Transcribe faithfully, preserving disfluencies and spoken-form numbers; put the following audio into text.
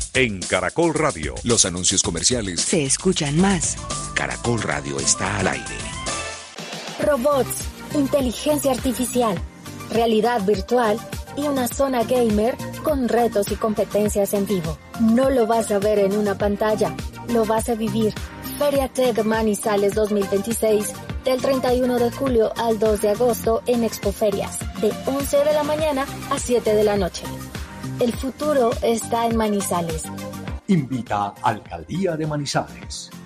En Caracol Radio, los anuncios comerciales se escuchan más. Caracol Radio está al aire. Robots, inteligencia artificial, realidad virtual y una zona gamer con retos y competencias en vivo. No lo vas a ver en una pantalla, lo vas a vivir. Feria Tech Manizales dos mil veintiséis, del treinta y uno de julio al dos de agosto en Expoferias, de once de la mañana a siete de la noche. El futuro está en Manizales. Invita Alcaldía de Manizales.